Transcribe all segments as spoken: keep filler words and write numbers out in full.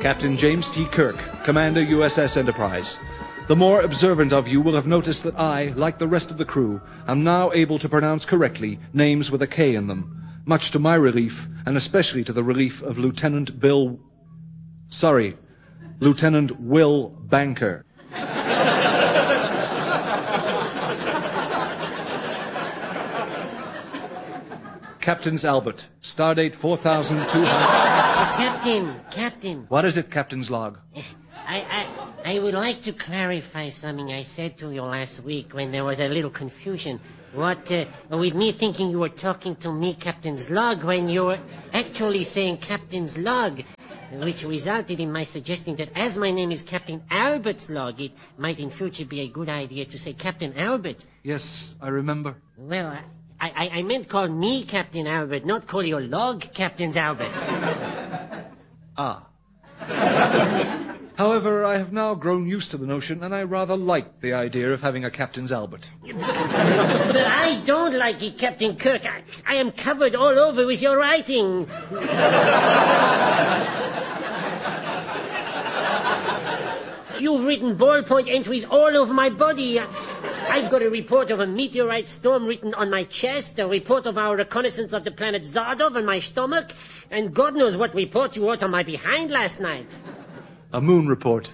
Captain James T. Kirk, Commander U S S Enterprise. The more observant of you will have noticed that I, like the rest of the crew, am now able to pronounce correctly names with a K in them, much to my relief, and especially to the relief of Lieutenant Bill... Sorry, Lieutenant Will Banker. Captain's Albert, stardate four thousand two hundred... Captain, Captain. What is it, Captain's log? I, I, I would like to clarify something I said to you last week when there was a little confusion. What, uh, with me thinking you were talking to me, Captain's log, when you were actually saying Captain's log, which resulted in my suggesting that as my name is Captain Albert's log, it might in future be a good idea to say Captain Albert. Yes, I remember. Well, I... I, I meant call me Captain Albert, not call your log Captain's Albert. Ah. However, I have now grown used to the notion, and I rather like the idea of having a Captain's Albert. But I don't like it, Captain Kirk. I, I am covered all over with your writing. You've written ballpoint entries all over my body. I've got a report of a meteorite storm written on my chest, a report of our reconnaissance of the planet Zardov on my stomach, and God knows what report you wrote on my behind last night. A moon report.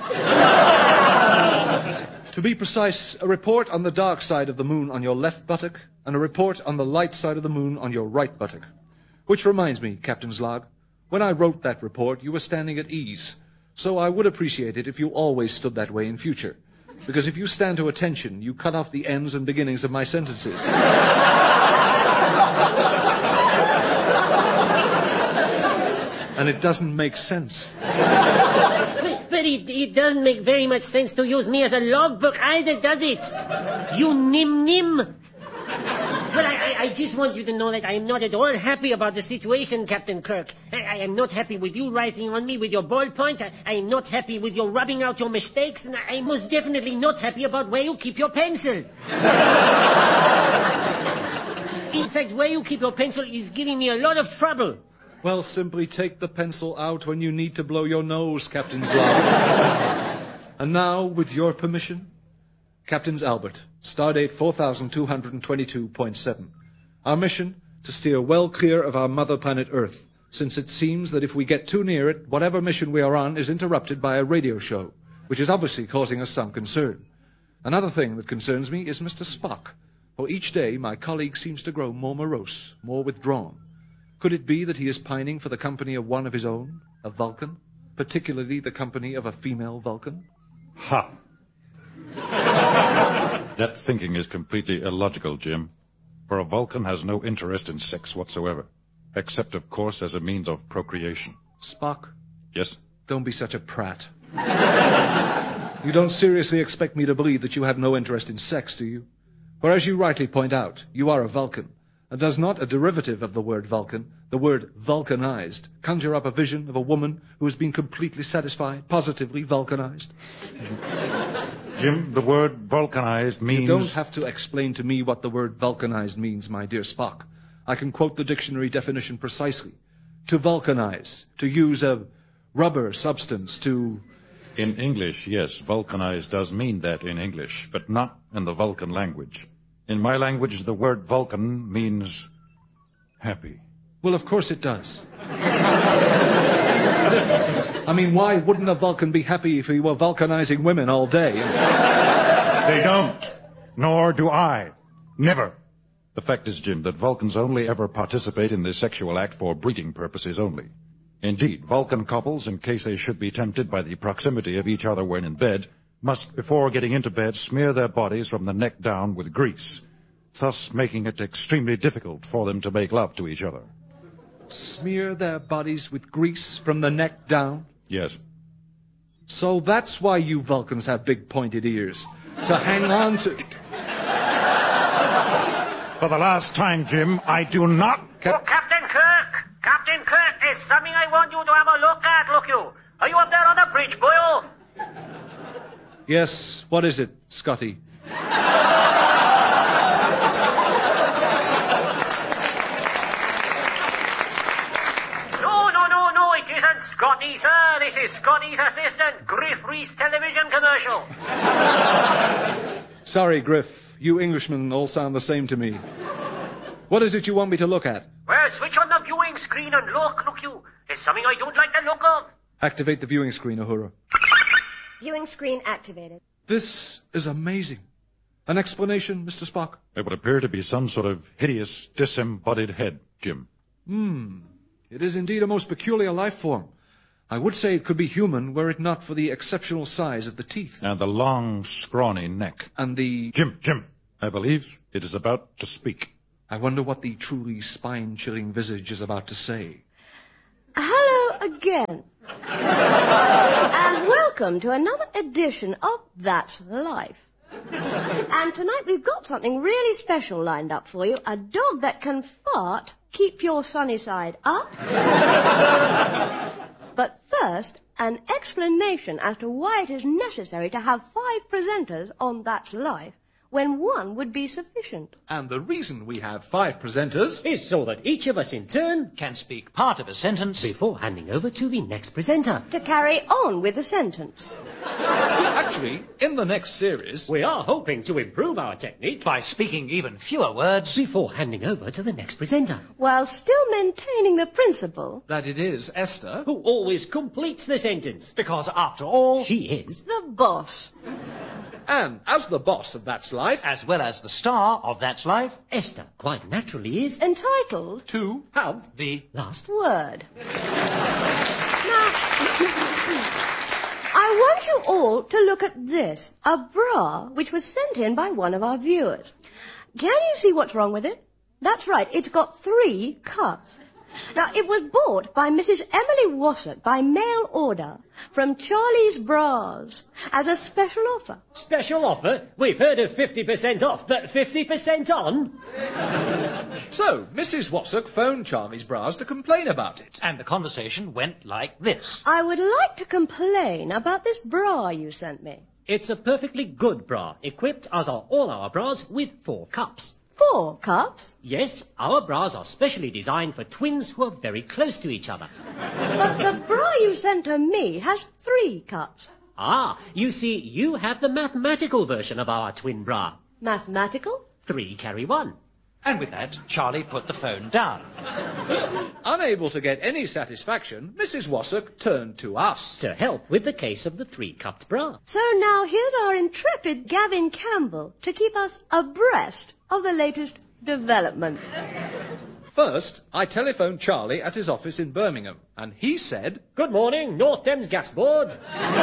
To be precise, a report on the dark side of the moon on your left buttock, and a report on the light side of the moon on your right buttock. Which reminds me, Captain's log, when I wrote that report, you were standing at ease, so I would appreciate it if you always stood that way in future. Because if you stand to attention, you cut off the ends and beginnings of my sentences. And it doesn't make sense. But, but it, it doesn't make very much sense to use me as a logbook either, does it? You nim-nim. But I, I, I just want you to know that I am not at all happy about the situation, Captain Kirk. I, I am not happy with you writing on me with your ballpoint. I, I am not happy with your rubbing out your mistakes. And I am most definitely not happy about where you keep your pencil. In fact, where you keep your pencil is giving me a lot of trouble. Well, simply take the pencil out when you need to blow your nose, Captain's log. And now, with your permission, Captain's Albert, stardate four thousand two hundred twenty-two point seven. Our mission, to steer well clear of our mother planet Earth, since it seems that if we get too near it, whatever mission we are on is interrupted by a radio show, which is obviously causing us some concern. Another thing that concerns me is Mister Spock, for each day my colleague seems to grow more morose, more withdrawn. Could it be that he is pining for the company of one of his own, a Vulcan, particularly the company of a female Vulcan? Ha! That thinking is completely illogical, Jim. For a Vulcan has no interest in sex whatsoever, except, of course, as a means of procreation. Spock? Yes? Don't be such a prat. You don't seriously expect me to believe that you have no interest in sex, do you? For as you rightly point out, you are a Vulcan. And does not a derivative of the word Vulcan, the word vulcanized, conjure up a vision of a woman who has been completely satisfied, positively vulcanized? Jim, the word vulcanized means... You don't have to explain to me what the word vulcanized means, my dear Spock. I can quote the dictionary definition precisely. To vulcanize, to use a rubber substance, to... In English, yes, vulcanized does mean that in English, but not in the Vulcan language. In my language, the word Vulcan means happy. Well, of course it does. I mean, why wouldn't a Vulcan be happy if he were vulcanizing women all day? They don't. Nor do I. Never. The fact is, Jim, that Vulcans only ever participate in the sexual act for breeding purposes only. Indeed, Vulcan couples, in case they should be tempted by the proximity of each other when in bed, must, before getting into bed, smear their bodies from the neck down with grease, thus making it extremely difficult for them to make love to each other. Smear their bodies with grease from the neck down? Yes. So that's why you Vulcans have big pointed ears, to hang on to... For the last time, Jim, I do not... Cap- oh, Captain Kirk! Captain Kirk, there's something I want you to have a look at, look you. Are you up there on the bridge, boyo? Yes, what is it, Scotty? No, no, no, no, it isn't Scotty, sir, this is Scotty's assistant, Griff Reese television commercial. Sorry, Griff. You Englishmen all sound the same to me. What is it you want me to look at? Well, switch on the viewing screen and look, look you. There's something I don't like the look of. Activate the viewing screen, Uhura. Viewing screen activated. This is amazing. An explanation, Mister Spock? It would appear to be some sort of hideous, disembodied head, Jim. Hmm. It is indeed a most peculiar life form. I would say it could be human were it not for the exceptional size of the teeth. And the long, scrawny neck. And the... Jim, Jim, I believe it is about to speak. I wonder what the truly spine-chilling visage is about to say. Hello again. And welcome to another edition of That's Life. And tonight we've got something really special lined up for you. A dog that can fart, keep your sunny side up. But first, an explanation as to why it is necessary to have five presenters on That's Life when one would be sufficient. And the reason we have five presenters Is so that each of us in turn Can speak part of a sentence. before handing over to the next presenter. To carry on with the sentence. Actually, in the next series, We are hoping to improve our technique By speaking even fewer words. before handing over to the next presenter, While still maintaining the principle, that it is Esther. who always completes the sentence. Because after all, She is the boss. And as the boss of That's Life, as well as the star of That's Life, Esther, quite naturally is Entitled two, have the last word. Now, I want you all to look at this, a bra which was sent in by one of our viewers. Can you see what's wrong with it? That's right, it's got three cups. Now, it was bought by Missus Emily Wassock by mail order from Charlie's Bras as a special offer. special offer. We've heard of fifty percent off, but fifty percent on? So, Missus Wassock phoned Charlie's Bras to complain about it. and the conversation went like this. I would like to complain about this bra you sent me. It's a perfectly good bra, equipped as are all our bras with four cups. Four cups? Yes, our bras are specially designed for twins who are very close to each other. But the bra you sent to me has three cups. Ah, you see, you have the mathematical version of our twin bra. Mathematical? Three carry one. And with that, Charlie put the phone down. Unable to get any satisfaction, Missus Wassock turned to us. To help with the case of the three-cupped bra. So now here's our intrepid Gavin Campbell to keep us abreast of the latest developments. First, I telephoned Charlie at his office in Birmingham, and he said, Good morning, North Thames Gas Board.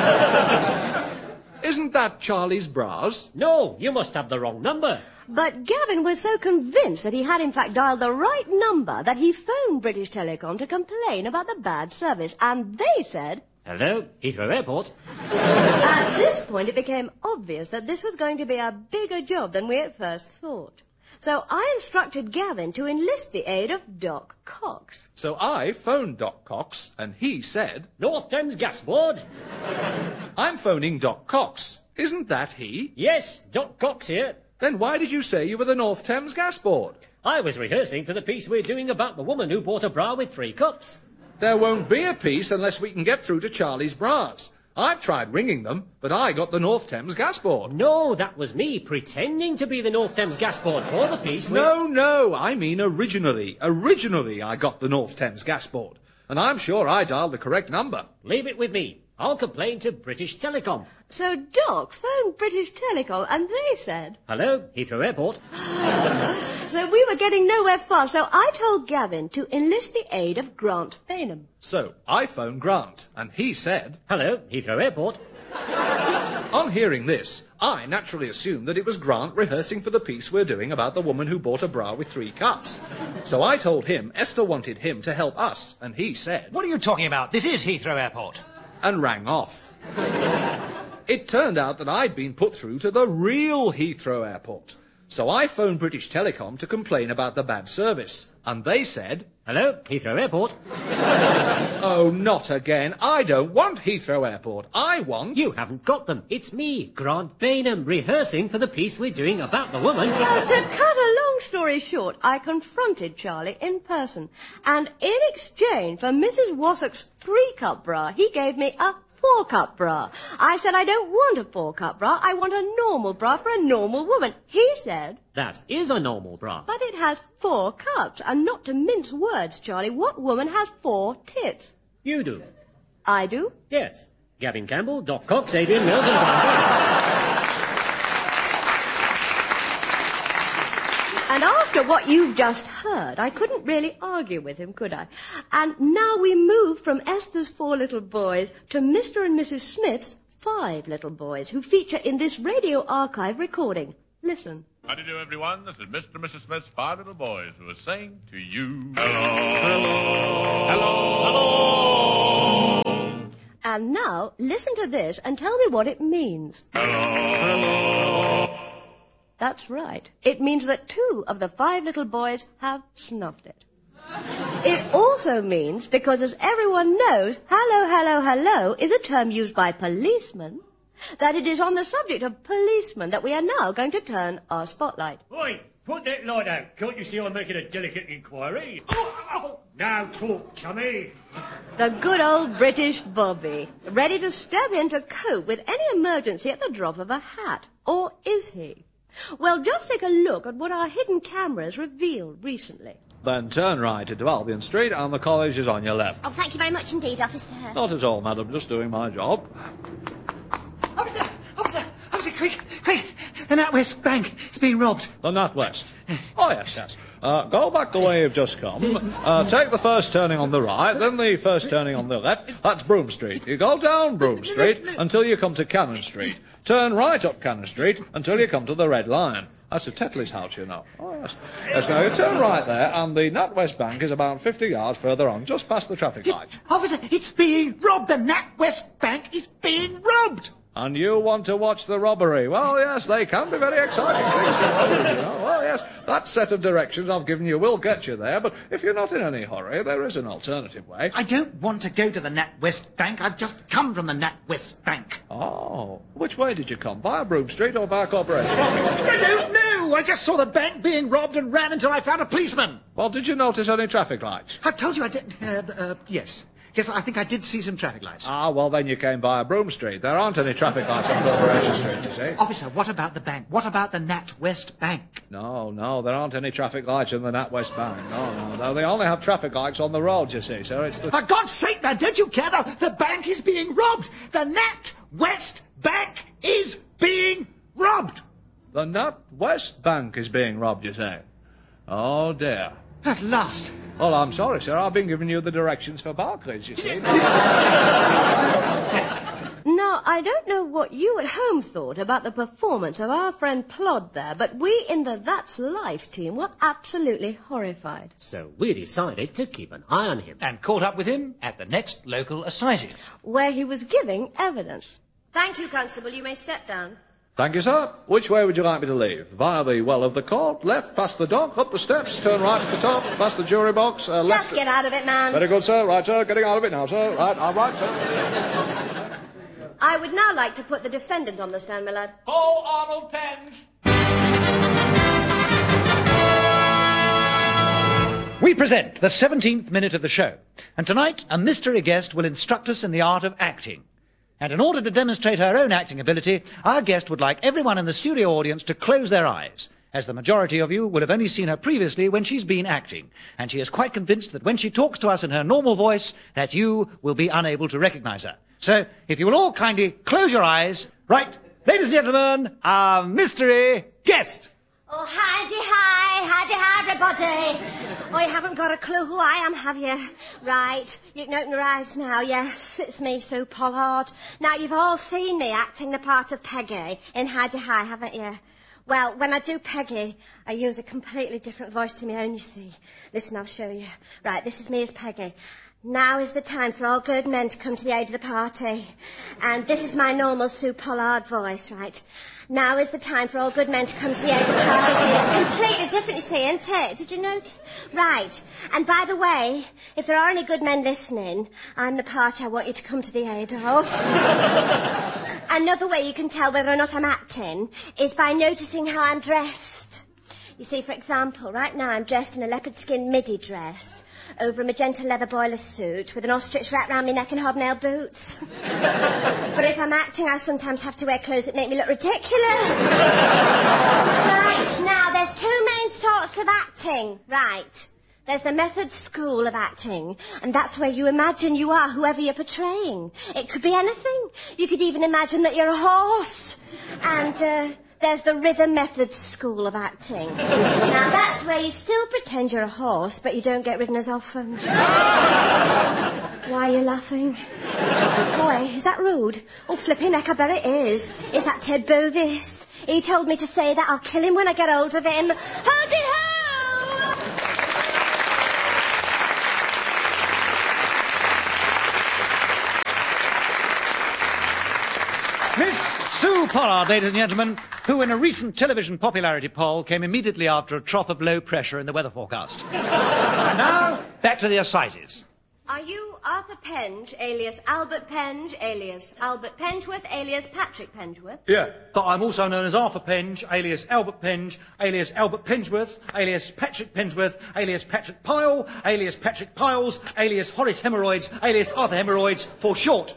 "Isn't that Charlie's Bras?" No, you must have the wrong number. But Gavin was so convinced that he had in fact dialed the right number that he phoned British Telecom to complain about the bad service, and they said... Hello, Heathrow Airport. At this point it became obvious that this was going to be a bigger job than we at first thought. So I instructed Gavin to enlist the aid of Doc Cox. So I phoned Doc Cox, and he said, North Thames Gas Board. "I'm phoning Doc Cox. Isn't that he? Yes, Doc Cox here. Then why did you say you were the North Thames Gas Board?" I was rehearsing for the piece we're doing about the woman who bought a bra with three cups. "There won't be a piece unless we can get through to Charlie's Bras. I've tried ringing them, but I got the North Thames Gas Board." No, that was me pretending to be the North Thames Gas Board for the piece. we- No, no, I mean originally. Originally I got the North Thames Gas Board. And I'm sure I dialed the correct number. Leave it with me. I'll complain to British Telecom. So Doc phoned British Telecom and they said... Hello, Heathrow Airport. So we were getting nowhere fast, so I told Gavin to enlist the aid of Grant Bainham. So I phoned Grant, and he said... Hello, Heathrow Airport. On hearing this, I naturally assumed that it was Grant rehearsing for the piece we're doing about the woman who bought a bra with three cups. So I told him Esther wanted him to help us, and he said... What are you talking about? This is Heathrow Airport. And rang off. It turned out that I'd been put through to the real Heathrow Airport. So I phoned British Telecom to complain about the bad service, and they said... Hello, Heathrow Airport. Oh, not again. I don't want Heathrow Airport. I want... You haven't got them. It's me, Grant Bainham, rehearsing for the piece we're doing about the woman. Well, to cut a long story short, I confronted Charlie in person, and in exchange for Missus Wassock's three-cup bra, he gave me a four-cup bra. I said I don't want a four-cup bra, I want a normal bra for a normal woman. He said... That is a normal bra. But it has four cups, and not to mince words, Charlie, what woman has four tits? You do. I do? Yes. Gavin Campbell, Doc Cox, Adrian Mills and Brian Bainham. And after what you've just heard, I couldn't really argue with him, could I? And now we move from Esther's four little boys to Mister and Missus Smith's five little boys, who feature in this radio archive recording. Listen. How do you do, everyone? This is Mister and Missus Smith's five little boys who are saying to you, hello, hello, hello. And now, listen to this and tell me what it means. Hello. That's right. It means that two of the five little boys have snuffed it. It also means, because as everyone knows, hello, hello, hello is a term used by policemen, that it is on the subject of policemen that we are now going to turn our spotlight. Oi, put that light out. Can't you see I'm making a delicate inquiry? Oh, oh. Now talk, chummy. The good old British Bobby, ready to step in to cope with any emergency at the drop of a hat. Or is he? Well, just take a look at what our hidden cameras revealed recently. Then turn right into Albion Street and the college is on your left. Oh, thank you very much indeed, officer. Not at all, madam. Just doing my job. Officer! Officer! Officer, quick! Quick! The NatWest Bank is being robbed. The NatWest. Oh, yes, yes. Uh, go back the way you've just come. Uh, take the first turning on the right, then the first turning on the left. That's Broome Street. You go down Broome Street until you come to Cannon Street. Turn right up Cannon Street until you come to the Red Lion. That's a Tetley's house, you know. Oh, yes. Yes, now you turn right there, and the NatWest Bank is about fifty yards further on, just past the traffic light. Officer, it's being robbed! The NatWest Bank is being robbed! And you want to watch the robbery? Well, yes, they can be very exciting things to watch, you know. Well, yes, that set of directions I've given you will get you there, but if you're not in any hurry, there is an alternative way. I don't want to go to the NatWest Bank. I've just come from the NatWest Bank. Oh, which way did you come? Via Broome Street or via Corporation? I don't know! I just saw the bank being robbed and ran until I found a policeman. Well, did you notice any traffic lights? I told you I did. Uh, uh, yes. Yes, I think I did see some traffic lights. Ah, well, then you came via Broome Street. There aren't any traffic lights on Corporation Street, you see. Officer, what about the bank? What about the NatWest Bank? No, no, there aren't any traffic lights in the NatWest Bank. No, no, no. They only have traffic lights on the road, you see, sir. It's the... For God's sake, man, don't you care? The, the bank is being robbed! The NatWest Bank is being robbed! The NatWest Bank is being robbed, you say? Oh, dear. At last. Well, I'm sorry, sir. I've been giving you the directions for Barclays, you see. Now, I don't know what you at home thought about the performance of our friend Plod there, but we in the That's Life team were absolutely horrified. So we decided to keep an eye on him. And caught up with him at the next local assizes. Where he was giving evidence. Thank you, Constable. You may step down. Thank you, sir. Which way would you like me to leave? Via the well of the court, left past the dock, up the steps, turn right at the top, past the jury box, uh, left... Just get out of it, man. Very good, sir. Right, sir. Getting out of it now, sir. Right, all right, sir. I would now like to put the defendant on the stand, my lad. Call Arnold Penge. We present the seventeenth minute of the show. And tonight, a mystery guest will instruct us in the art of acting. And in order to demonstrate her own acting ability, our guest would like everyone in the studio audience to close their eyes, as the majority of you will have only seen her previously when she's been acting, and she is quite convinced that when she talks to us in her normal voice, that you will be unable to recognize her. So, if you will all kindly close your eyes. Right, ladies and gentlemen, our mystery guest. Oh, howdy hi, howdy hi, everybody. Oh, you haven't got a clue who I am, have you? Right, you can open your eyes now, yes, it's me, Sue Pollard. Now, you've all seen me acting the part of Peggy in Howdy Hi, haven't you? Well, when I do Peggy, I use a completely different voice to my own, you see. Listen, I'll show you. Right, this is me as Peggy. Now is the time for all good men to come to the aid of the party. And this is my normal Sue Pollard voice, right? Now is the time for all good men to come to the aid of the party. It's completely different, you see, isn't it? Did you note? Right. And by the way, if there are any good men listening, I'm the party I want you to come to the aid of. Another way you can tell whether or not I'm acting is by noticing how I'm dressed. You see, for example, right now I'm dressed in a leopard skin midi dress over a magenta leather boiler suit with an ostrich wrapped round my neck and hobnail boots. But if I'm acting, I sometimes have to wear clothes that make me look ridiculous. Right, now, there's two main sorts of acting. Right. There's the method school of acting, and that's where you imagine you are whoever you're portraying. It could be anything. You could even imagine that you're a horse. And, uh... there's the rhythm method school of acting. Now, that's where you still pretend you're a horse, but you don't get ridden as often. Why are you laughing? Boy, is that rude? Oh, flipping heck, I bet it is. Is that Ted Bovis? He told me to say that. I'll kill him when I get hold of him. Howdy-ho! Miss Sue Pollard, ladies and gentlemen, who in a recent television popularity poll came immediately after a trough of low pressure in the weather forecast. And now, back to the ascites. Are you Arthur Penge, alias Albert Penge, alias Albert Pengeworth, alias Patrick Pengeworth? Yeah, but I'm also known as Arthur Penge, alias Albert Penge, alias Albert Pengeworth, alias Patrick Pengeworth, alias Patrick Pyle, alias Patrick Piles, alias Horace Hemorrhoids, alias Arthur Hemorrhoids, for short.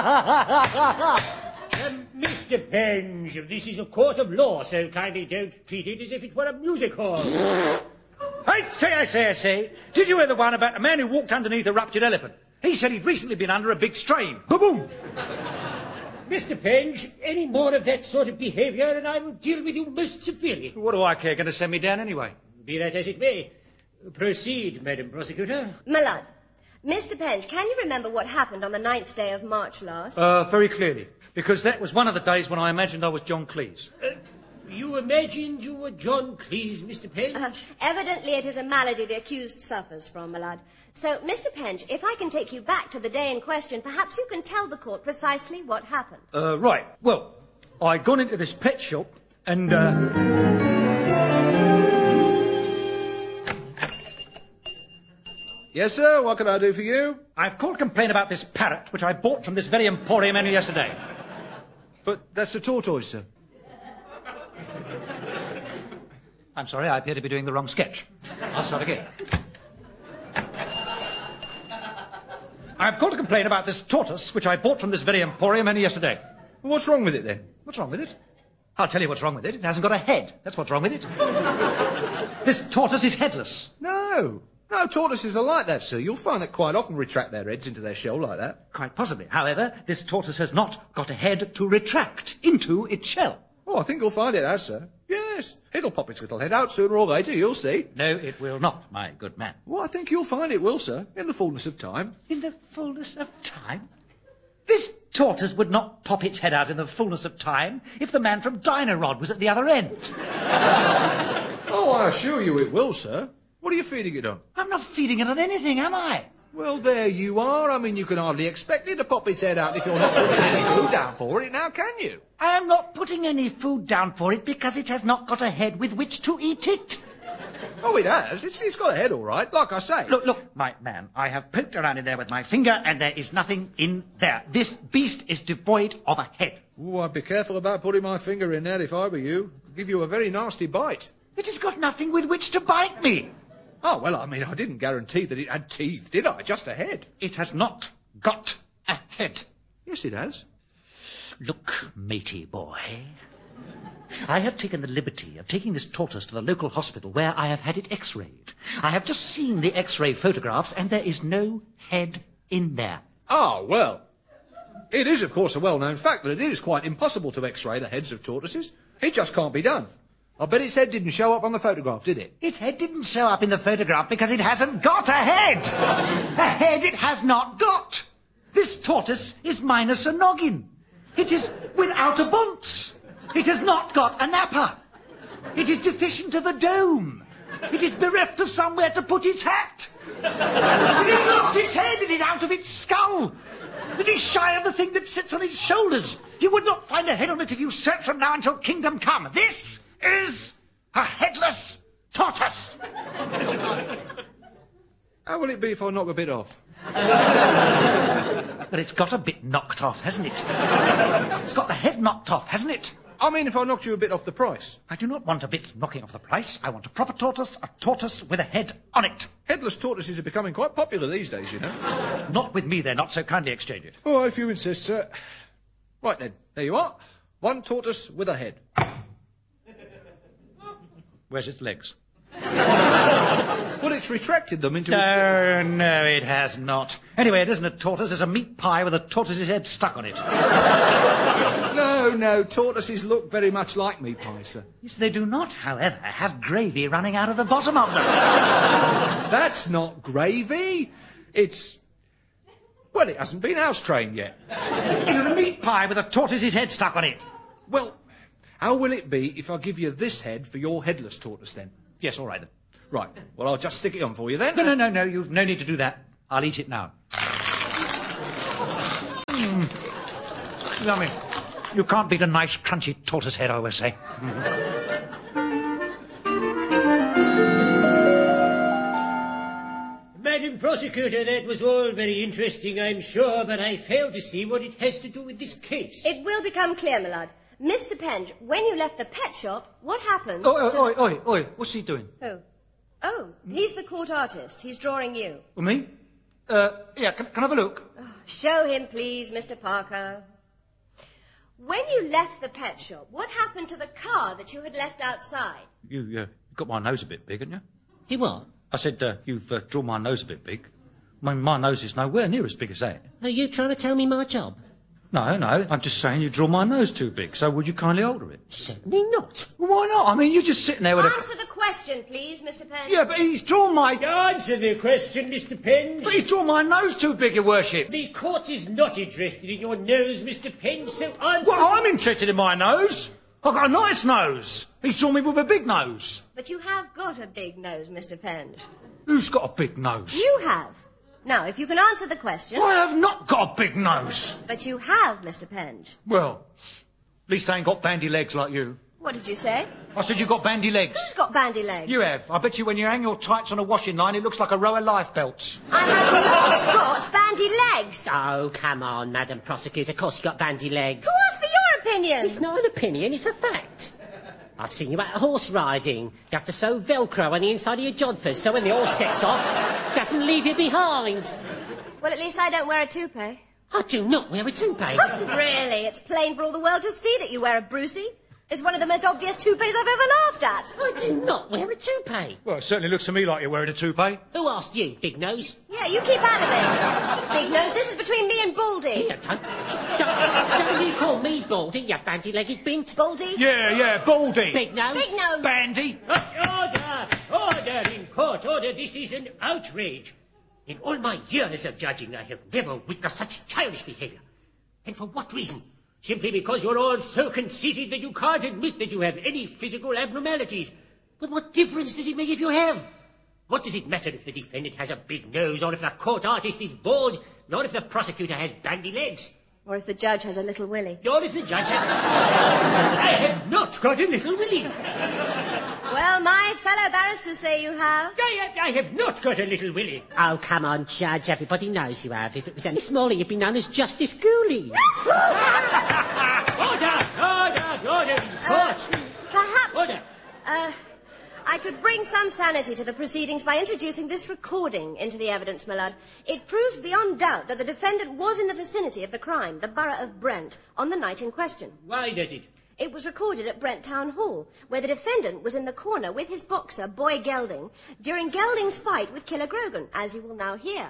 Um, Mister Penge, this is a court of law, so kindly don't treat it as if it were a music hall. I say, I say, I say, did you hear the one about a man who walked underneath a ruptured elephant? He said he'd recently been under a big strain. Boom! Mister Penge, any more of that sort of behaviour and I will deal with you most severely. What do I care? Going to send me down anyway. Be that as it may. Proceed, Madam Prosecutor. My lord, Mister Penge, can you remember what happened on the ninth day of March last? Uh, very clearly. Because that was one of the days when I imagined I was John Cleese. Uh, you imagined you were John Cleese, Mister Penge? Uh, evidently it is a malady the accused suffers from, my lad. So, Mister Penge, if I can take you back to the day in question, perhaps you can tell the court precisely what happened. Uh, right. Well, I'd gone into this pet shop and, uh... Yes, sir, what can I do for you? I've called to complain about this parrot, which I bought from this very emporium only yesterday. But that's a tortoise, sir. I'm sorry, I appear to be doing the wrong sketch. I'll start again. I've called to complain about this tortoise, which I bought from this very emporium only yesterday. What's wrong with it, then? What's wrong with it? I'll tell you what's wrong with it. It hasn't got a head. That's what's wrong with it. This tortoise is headless. No. No, tortoises are like that, sir. You'll find that quite often retract their heads into their shell like that. Quite possibly. However, this tortoise has not got a head to retract into its shell. Oh, I think you'll find it has, sir. Yes. It'll pop its little head out sooner or later, you'll see. No, it will not, my good man. Well, I think you'll find it will, sir, in the fullness of time. In the fullness of time? This tortoise would not pop its head out in the fullness of time if the man from Dynarod was at the other end. Oh, I assure you it will, sir. What are you feeding it on? I'm not feeding it on anything, am I? Well, there you are. I mean, you can hardly expect it to pop its head out if you're not putting any food down for it, now can you? I am not putting any food down for it because it has not got a head with which to eat it. Oh, it has. It's, it's got a head, all right, like I say. Look, look, my man, I have poked around in there with my finger and there is nothing in there. This beast is devoid of a head. Oh, I'd be careful about putting my finger in there if I were you. It'd give you a very nasty bite. It has got nothing with which to bite me. Oh, well, I mean, I didn't guarantee that it had teeth, did I? Just a head. It has not got a head. Yes, it has. Look, matey boy, I have taken the liberty of taking this tortoise to the local hospital where I have had it x-rayed. I have just seen the x-ray photographs and there is no head in there. Oh, well, it is, of course, a well-known fact that it is quite impossible to x-ray the heads of tortoises. It just can't be done. I bet its head didn't show up on the photograph, did it? Its head didn't show up in the photograph because it hasn't got a head. A head it has not got. This tortoise is minus a noggin. It is without a bunce. It has not got a napper. It is deficient of a dome. It is bereft of somewhere to put its hat. It has lost its head. It is out of its skull. It is shy of the thing that sits on its shoulders. You would not find a head on it if you search from now until kingdom come. This is a headless tortoise. How will it be if I knock a bit off? But it's got a bit knocked off, hasn't it? It's got the head knocked off, hasn't it? I mean, if I knocked you a bit off the price. I do not want a bit knocking off the price. I want a proper tortoise, a tortoise with a head on it. Headless tortoises are becoming quite popular these days, you know. Not with me, they're not, so kindly exchange it. Oh, if you insist, sir. Right then, there you are. One tortoise with a head. Where's its legs? Well, it's retracted them into... No, its... no, it has not. Anyway, it isn't a tortoise, it's a meat pie with a tortoise's head stuck on it. No, no, tortoises look very much like meat pies, sir. Yes, they do not, however, have gravy running out of the bottom of them. That's not gravy. It's... Well, it hasn't been house-trained yet. It is a meat pie with a tortoise's head stuck on it. Well, how will it be if I give you this head for your headless tortoise, then? Yes, all right, then. Right, well, I'll just stick it on for you, then. No, no, no, no, you've no need to do that. I'll eat it now. Mm. Yummy. You can't beat a nice, crunchy tortoise head, I always say. Madam Prosecutor, that was all very interesting, I'm sure, but I fail to see what it has to do with this case. It will become clear, my lord. Mister Penge, when you left the pet shop, what happened? Oi, to... oi, oi, oi, what's he doing? Oh. Oh, he's the court artist. He's drawing you. Well, me? Uh, yeah, can, can I have a look? Oh, show him, please, Mister Parker. When you left the pet shop, what happened to the car that you had left outside? You, uh, got my nose a bit big, haven't you? He what? I said, uh, you've uh, drawn my nose a bit big. I mean, my nose is nowhere near as big as that. Are you trying to tell me my job? No, no, I'm just saying you draw my nose too big, so would you kindly alter it? Certainly not. Well, why not? I mean, you're just sitting there with Answer a... the question, please, Mister Penge. Yeah, but he's drawn my... Answer the question, Mister Penge. But he's drawn my nose too big, your worship. The court is not interested in your nose, Mister Penge, so answer... Well, I'm interested in my nose. I've got a nice nose. He's drawn me with a big nose. But you have got a big nose, Mister Penge. Who's got a big nose? You have. Now, if you can answer the question... I have not got a big nose. But you have, Mister Penge. Well, at least I ain't got bandy legs like you. What did you say? I said you got bandy legs. Who's got bandy legs? You have. I bet you when you hang your tights on a washing line, it looks like a row of life belts. I have not got bandy legs. Oh, come on, Madam Prosecutor. Of course you got bandy legs. Who asked for your opinion? It's not an opinion, it's a fact. I've seen you out horse riding. You have to sew Velcro on the inside of your jodhpurs, so when the horse sets off, it doesn't leave you behind. Well, at least I don't wear a toupee. I do not wear a toupee. Really? It's plain for all the world to see that you wear a Brucey. It's one of the most obvious toupees I've ever laughed at. I do not wear a toupee. Well, it certainly looks to me like you're wearing a toupee. Who asked you, Big Nose? Yeah, you keep out of it. Big Nose, this is between me and Baldy. Yeah, don't, don't, don't you call me Baldy, you bandy-legged bint. Baldy? Yeah, yeah, Baldy. Big Nose. Big Nose. Bandy. Order! Order in court, order. This is an outrage. In all my years of judging, I have never witnessed such childish behaviour. And for what reason? Simply because you're all so conceited that you can't admit that you have any physical abnormalities. But what difference does it make if you have? What does it matter if the defendant has a big nose, or if the court artist is bald, nor if the prosecutor has bandy legs? Or if the judge has a little willy. Or if the judge has... I have not got a little willy. Well, my fellow barristers say you have. I, I, I have not got a little willy. Oh, come on, Judge. Everybody knows you have. If it was any smaller, you'd be known as Justice Gooley. Order! Order! Order in court! Uh, perhaps... Order! Uh, I could bring some sanity to the proceedings by introducing this recording into the evidence, my lord. It proves beyond doubt that the defendant was in the vicinity of the crime, the borough of Brent, on the night in question. Why does it? It was recorded at Brent Town Hall, where the defendant was in the corner with his boxer, Boy Gelding, during Gelding's fight with Killer Grogan, as you will now hear.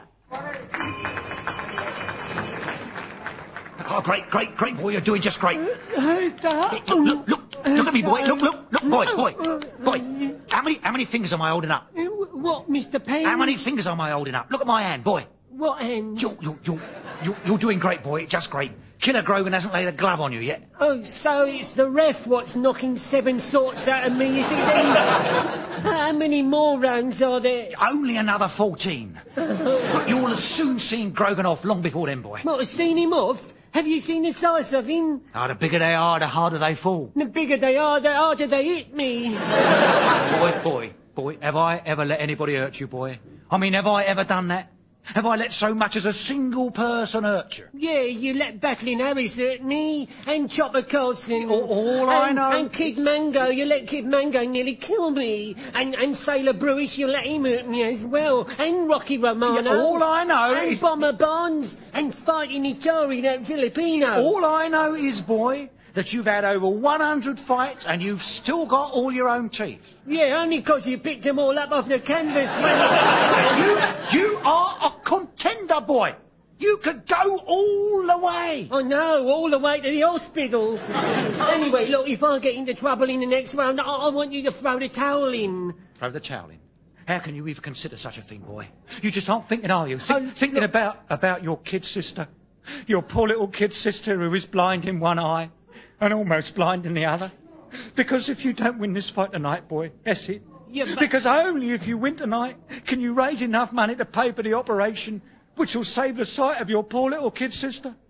Oh, great, great, great, boy, you're doing just great. Look, look, look, look, look at me, boy, look, look, look, boy, boy, boy. How many, how many fingers am I holding up? What, Mister Payne? How many fingers am I holding up? Look at my hand, boy. What hand? You, you, you, you, you're doing great, boy, just great. Killer Grogan hasn't laid a glove on you yet. Oh, so it's the ref what's knocking seven sorts out of me, is it then? How many more rounds are there? Only another fourteen. But you'll have soon seen Grogan off long before then, boy. What, seen him off? Have you seen the size of him? Oh, the bigger they are, the harder they fall. The bigger they are, the harder they hit me. Boy, boy, boy, have I ever let anybody hurt you, boy? I mean, have I ever done that? Have I let so much as a single person hurt you? Yeah, you let Backlin Harris hurt me, and Chopper Carlson. All, all I and, know... And Kid Mango, you let Kid Mango nearly kill me. And, and Sailor Bruce, you let him hurt me as well. And Rocky Romano. Yeah, all I know and is... Bomber Bonds. And Fighting Itari, that Filipino. All I know is, boy, that you've had over one hundred fights and you've still got all your own teeth. Yeah, only 'cause you picked them all up off the canvas. you, you are a contender, boy. You could go all the way. I know, all the way to the hospital. Anyway, look, if I get into trouble in the next round, I, I want you to throw the towel in. Throw the towel in? How can you even consider such a thing, boy? You just aren't thinking, are you? Think, Oh, thinking look- about, about your kid sister. Your poor little kid sister who is blind in one eye and almost blind in the other. Because if you don't win this fight tonight, boy, that's it. Yeah, but- Because only if you win tonight can you raise enough money to pay for the operation which will save the sight of your poor little kid sister.